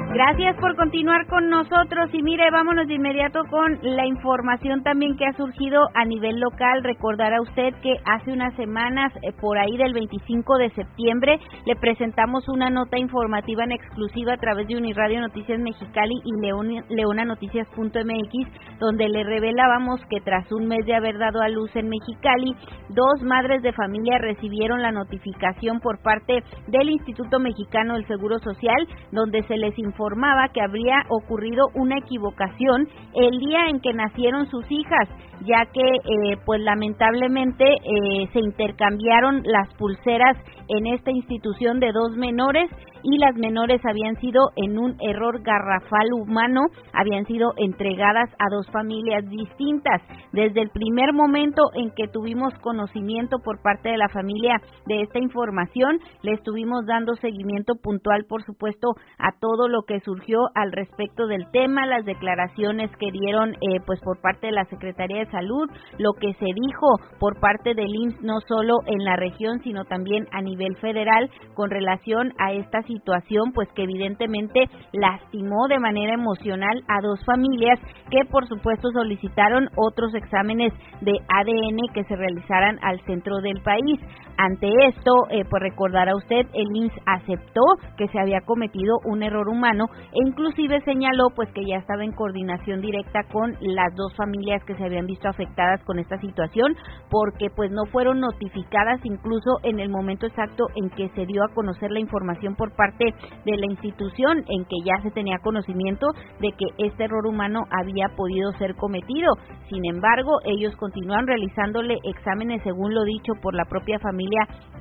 Gracias por continuar con nosotros y mire, vámonos de inmediato con la información también que ha surgido a nivel local. Recordará usted que hace unas semanas, por ahí del 25 de septiembre, le presentamos una nota informativa en exclusiva a través de Uniradio Noticias Mexicali y leonanoticias.mx, donde le revelábamos que tras un mes de haber dado a luz en Mexicali, 2 madres de familia recibieron la notificación por parte del Instituto Mexicano del Seguro Social, donde se les informaba que habría ocurrido una equivocación el día en que nacieron sus hijas, ya que pues lamentablemente se intercambiaron las pulseras en esta institución de 2 menores y las menores habían sido en un error garrafal humano, habían sido entregadas a 2 familias distintas. Desde el primer momento en que tuvimos conocimiento por parte de la familia de esta información, le estuvimos dando seguimiento puntual, por supuesto, a todo lo que surgió al respecto del tema, las declaraciones que dieron pues por parte de la Secretaría de Salud, lo que se dijo por parte del IMSS, no solo en la región, sino también a nivel federal, con relación a esta situación, pues que evidentemente lastimó de manera emocional a 2 familias que por supuesto solicitaron otros exámenes de ADN que se realizaran al centro del país. Ante esto, pues recordará usted, el IMSS aceptó que se había cometido un error humano e inclusive señaló pues que ya estaba en coordinación directa con las 2 familias que se habían visto afectadas con esta situación, porque pues no fueron notificadas incluso en el momento exacto en que se dio a conocer la información por parte de la institución, en que ya se tenía conocimiento de que este error humano había podido ser cometido. Sin embargo, ellos continúan realizándole exámenes, según lo dicho por la propia familia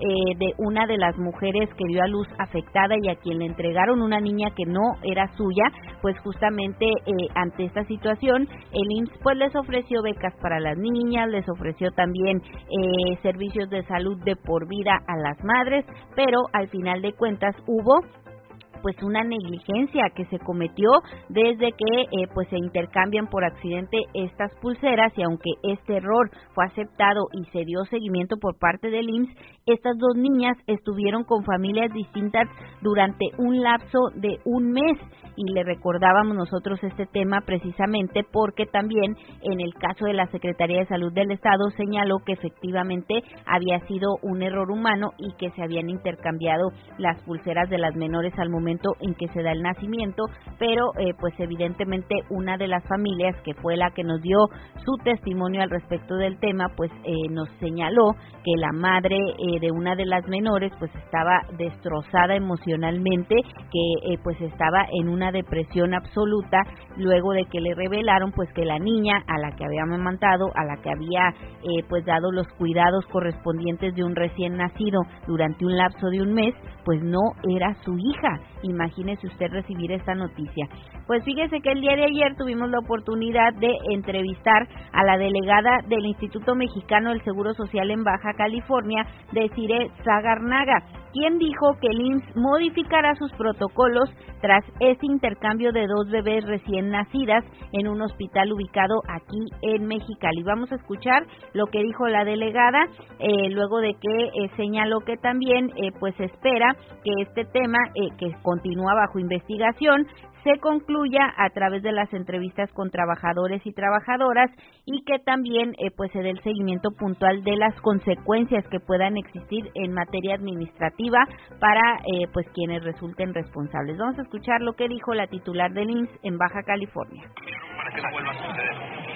de una de las mujeres que dio a luz afectada y a quien le entregaron una niña que no era suya. Pues justamente ante esta situación, el IMSS pues les ofreció becas para las niñas, les ofreció también servicios de salud de por vida a las madres, pero al final de cuentas hubo pues una negligencia que se cometió desde que pues se intercambian por accidente estas pulseras, y aunque este error fue aceptado y se dio seguimiento por parte del IMSS, estas 2 niñas estuvieron con familias distintas durante un lapso de un mes, y le recordábamos nosotros este tema precisamente porque también en el caso de la Secretaría de Salud del Estado señaló que efectivamente había sido un error humano y que se habían intercambiado las pulseras de las menores al momento en que se da el nacimiento, pero pues evidentemente una de las familias, que fue la que nos dio su testimonio al respecto del tema, pues nos señaló que la madre de una de las menores pues estaba destrozada emocionalmente, que pues estaba en una depresión absoluta luego de que le revelaron pues que la niña a la que había amamantado, a la que había pues dado los cuidados correspondientes de un recién nacido durante un lapso de un mes, pues no era su hija. Imagínese usted recibir esta noticia. Pues fíjese que el día de ayer tuvimos la oportunidad de entrevistar a la delegada del Instituto Mexicano del Seguro Social en Baja California, Desiree Zagarnaga, quien dijo que el IMSS modificará sus protocolos tras este intercambio de 2 bebés recién nacidas en un hospital ubicado aquí en Mexicali. Vamos a escuchar lo que dijo la delegada, luego de que señaló que también pues espera que este tema, que continúa bajo investigación, se concluya a través de las entrevistas con trabajadores y trabajadoras, y que también pues se dé el seguimiento puntual de las consecuencias que puedan existir en materia administrativa para pues quienes resulten responsables. Vamos a escuchar lo que dijo la titular del IMSS en Baja California. Para que no vuelva a suceder.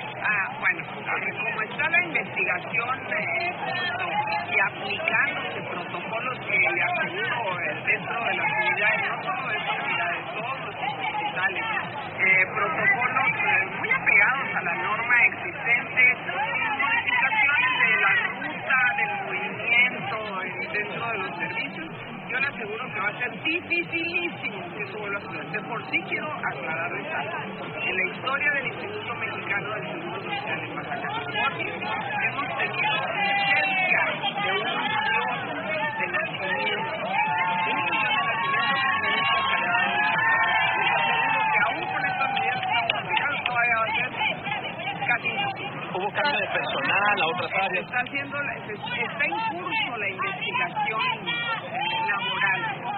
Bueno, como está la investigación y aplicándose protocolos que le aseguro dentro de las unidades, no solo de estas unidades, todos los hospitales, protocolos muy apegados a la norma existente, modificaciones de la ruta, del movimiento dentro de los servicios. Yo le aseguro que va a ser dificilísimo que eso vuelva a suceder. De por sí quiero aclararles algo. En la historia del Instituto Mexicano del Seguro Social en Baja California hemos tenido cerca de 1 millón de nacimientos. 1 millón de nacimientos en esta calidad. Les aseguro que aún con estas medidas que estamos aplicando todavía va a ser casi imposible. ¿Hubo cambio de personal a otras áreas? Está en curso la investigación